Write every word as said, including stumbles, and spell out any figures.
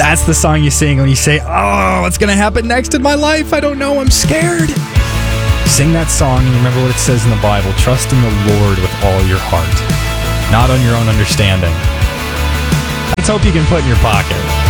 That's the song you sing when you say, oh, what's going to happen next in my life? I don't know. I'm scared. Sing that song and remember what it says in the Bible. Trust in the Lord with all your heart, not on your own understanding. Let's hope you can put in your pocket.